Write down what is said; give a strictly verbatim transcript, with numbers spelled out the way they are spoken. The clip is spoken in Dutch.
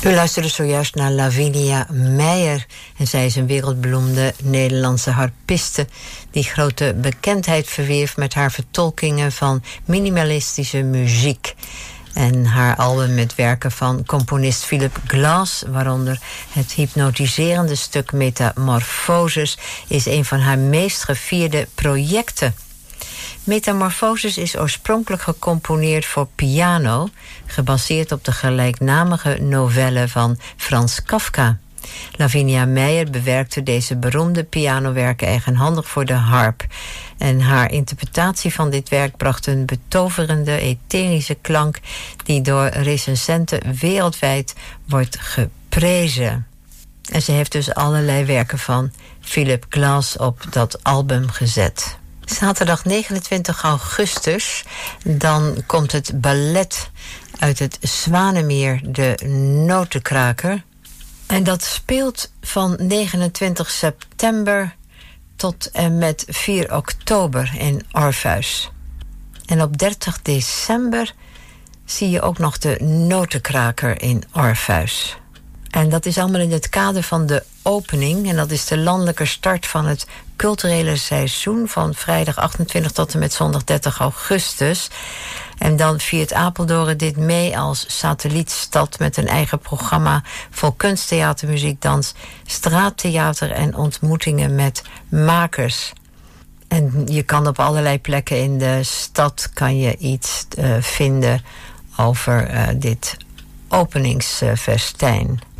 U luisterde zojuist naar Lavinia Meijer. En zij is een wereldberoemde Nederlandse harpiste die grote bekendheid verwierf met haar vertolkingen van minimalistische muziek. En haar album met werken van componist Philip Glass, waaronder het hypnotiserende stuk Metamorphosis, is een van haar meest gevierde projecten. Metamorphosis is oorspronkelijk gecomponeerd voor piano, gebaseerd op de gelijknamige novelle van Frans Kafka. Lavinia Meijer bewerkte deze beroemde pianowerken eigenhandig voor de harp. En haar interpretatie van dit werk bracht een betoverende, etherische klank die door recensenten wereldwijd wordt geprezen. En ze heeft dus allerlei werken van Philip Glass op dat album gezet. Zaterdag negenentwintig augustus, dan komt het ballet uit het Zwanemeer, de Notenkraker. En dat speelt van negenentwintig september tot en met vier oktober in Orpheus. En op dertig december zie je ook nog de Notenkraker in Orpheus. En dat is allemaal in het kader van de opening. En dat is de landelijke start van het culturele seizoen van vrijdag achtentwintig tot en met zondag dertig augustus. En dan viert Apeldoorn dit mee als satellietstad met een eigen programma vol kunsttheater, muziek, dans, straattheater en ontmoetingen met makers. En je kan op allerlei plekken in de stad kan je iets uh, vinden over uh, dit openingsfestijn.